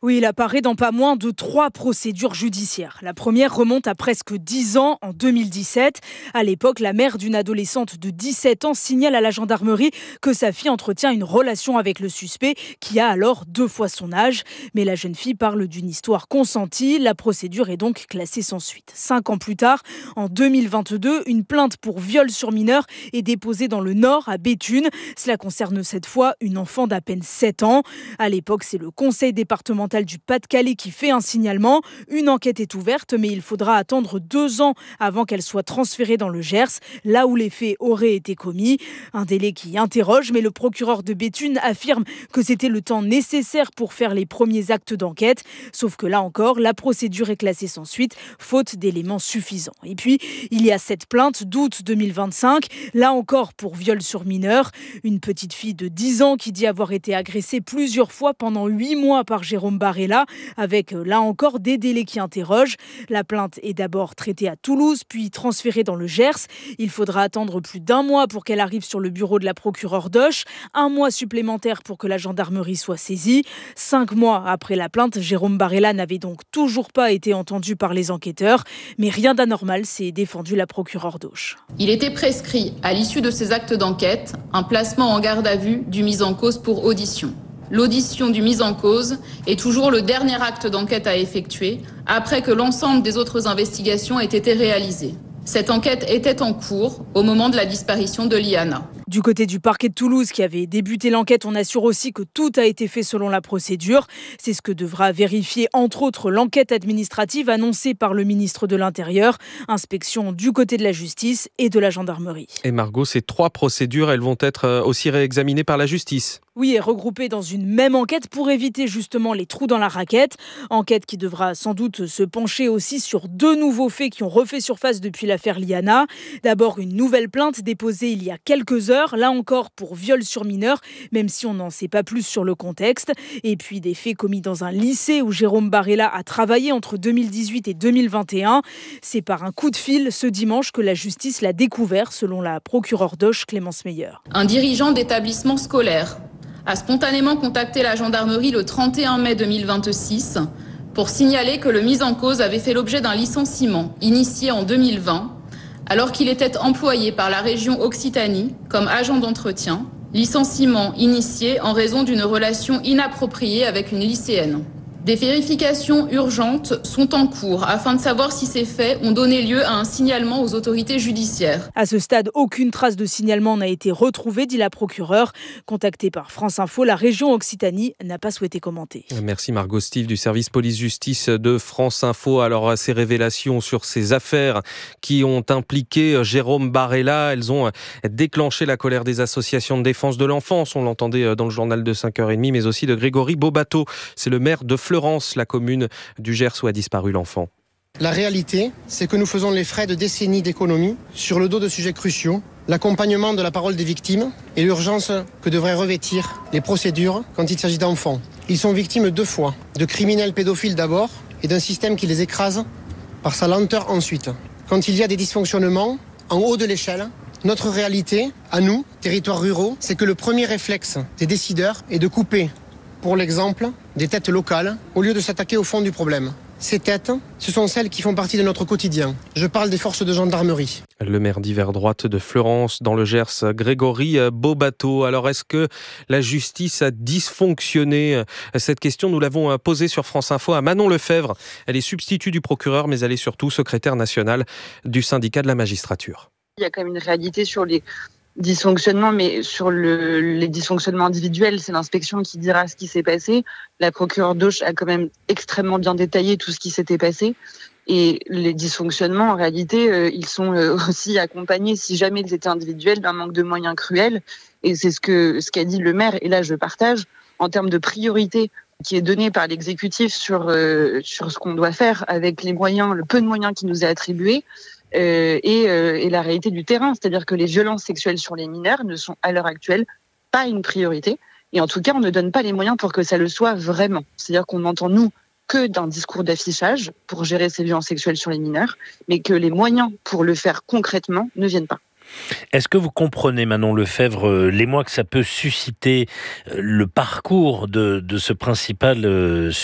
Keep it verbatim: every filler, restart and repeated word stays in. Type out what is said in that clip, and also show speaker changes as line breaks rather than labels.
Oui, il apparaît dans pas moins de trois procédures judiciaires. La première remonte à presque dix ans, en deux mille dix-sept. À l'époque, la mère d'une adolescente de dix-sept ans signale à la gendarmerie que sa fille entretient une relation avec le suspect, qui a alors deux fois son âge. Mais la jeune fille parle d'une histoire consentie. La procédure est donc classée sans suite. Cinq ans plus tard, en deux mille vingt-deux, une plainte pour viol sur mineur est déposée dans le Nord, à Béthune. Cela concerne cette fois une enfant d'à peine sept ans. À l'époque, c'est le conseil départemental du Pas-de-Calais qui fait un signalement. Une enquête est ouverte, mais il faudra attendre deux ans avant qu'elle soit transférée dans le Gers, là où les faits auraient été commis. Un délai qui interroge, mais le procureur de Béthune affirme que c'était le temps nécessaire pour faire les premiers actes d'enquête. Sauf que là encore, la procédure est classée sans suite, faute d'éléments suffisants. Et puis, il y a cette plainte d'août deux mille vingt-cinq, là encore pour viol sur mineur. Une petite fille de dix ans qui dit avoir été agressée plusieurs fois pendant huit mois par Jérôme Barella, avec là encore des délais qui interrogent. La plainte est d'abord traitée à Toulouse, puis transférée dans le Gers. Il faudra attendre plus d'un mois pour qu'elle arrive sur le bureau de la procureure d'Auch, un mois supplémentaire pour que la gendarmerie soit saisie. Cinq mois après la plainte, Jérôme Barella n'avait donc toujours pas été entendu par les enquêteurs, mais rien d'anormal s'est défendu la procureure d'Auch.
Il était prescrit, à l'issue de ces actes d'enquête, un placement en garde à vue du mis en cause pour audition. L'audition du mis en cause est toujours le dernier acte d'enquête à effectuer après que l'ensemble des autres investigations aient été réalisées. Cette enquête était en cours au moment de la disparition de Liana.
Du côté du parquet de Toulouse qui avait débuté l'enquête, on assure aussi que tout a été fait selon la procédure. C'est ce que devra vérifier entre autres l'enquête administrative annoncée par le ministre de l'Intérieur. Inspection du côté de la justice et de la gendarmerie.
Et Margot, ces trois procédures, elles vont être aussi réexaminées par la justice.
Oui, et regroupées dans une même enquête pour éviter justement les trous dans la raquette. Enquête qui devra sans doute se pencher aussi sur deux nouveaux faits qui ont refait surface depuis l'affaire Liana. D'abord, une nouvelle plainte déposée il y a quelques heures, là encore pour viol sur mineur, même si on n'en sait pas plus sur le contexte. Et puis des faits commis dans un lycée où Jérôme Barella a travaillé entre deux mille dix-huit et deux mille vingt et un. C'est par un coup de fil ce dimanche que la justice l'a découvert, selon la procureure d'Auch, Clémence Meyer.
Un dirigeant d'établissement scolaire a spontanément contacté la gendarmerie le trente et un mai deux mille vingt-six pour signaler que le mis en cause avait fait l'objet d'un licenciement initié en deux mille vingt alors qu'il était employé par la région Occitanie comme agent d'entretien, licenciement initié en raison d'une relation inappropriée avec une lycéenne. Des vérifications urgentes sont en cours afin de savoir si ces faits ont donné lieu à un signalement aux autorités judiciaires.
À ce stade, aucune trace de signalement n'a été retrouvée, dit la procureure. Contactée par France Info, la région Occitanie n'a pas souhaité commenter.
Merci Margot Steve du service police-justice de France Info. Alors, ces révélations sur ces affaires qui ont impliqué Jérôme Barella, elles ont déclenché la colère des associations de défense de l'enfance. On l'entendait dans le journal de cinq heures trente, mais aussi de Grégory Bobato. C'est le maire de Florence. Florence, la commune du Gers où a disparu l'enfant.
La réalité, c'est que nous faisons les frais de décennies d'économie sur le dos de sujets cruciaux, l'accompagnement de la parole des victimes et l'urgence que devraient revêtir les procédures quand il s'agit d'enfants. Ils sont victimes deux fois, de criminels pédophiles d'abord et d'un système qui les écrase par sa lenteur ensuite. Quand il y a des dysfonctionnements en haut de l'échelle, notre réalité, à nous, territoires ruraux, c'est que le premier réflexe des décideurs est de couper, pour l'exemple, des têtes locales, au lieu de s'attaquer au fond du problème. Ces têtes, ce sont celles qui font partie de notre quotidien. Je parle des forces de gendarmerie.
Le maire d'hiver droite de Florence, dans le Gers, Grégory Bobato. Alors, est-ce que la justice a dysfonctionné ? Cette question, nous l'avons posée sur France Info à Manon Lefebvre. Elle est substitut du procureur, mais elle est surtout secrétaire nationale du syndicat de la magistrature.
Il y a quand même une réalité sur les dysfonctionnements, mais sur le, les dysfonctionnements individuels, c'est l'inspection qui dira ce qui s'est passé. La procureure d'Auch a quand même extrêmement bien détaillé tout ce qui s'était passé. Et les dysfonctionnements, en réalité, euh, ils sont euh, aussi accompagnés, si jamais ils étaient individuels, d'un manque de moyens cruel. Et c'est ce que ce qu'a dit le maire, et là je partage, en termes de priorité qui est donnée par l'exécutif sur, euh, sur ce qu'on doit faire avec les moyens, le peu de moyens qui nous est attribué. Euh, et, euh, et la réalité du terrain, c'est-à-dire que les violences sexuelles sur les mineurs ne sont à l'heure actuelle pas une priorité, et en tout cas on ne donne pas les moyens pour que ça le soit vraiment. C'est-à-dire qu'on n'entend nous que d'un discours d'affichage pour gérer ces violences sexuelles sur les mineurs, mais que les moyens pour le faire concrètement ne viennent pas.
Est-ce que vous comprenez, Manon Lefebvre, l'émoi que ça peut susciter, le parcours de, de ce principal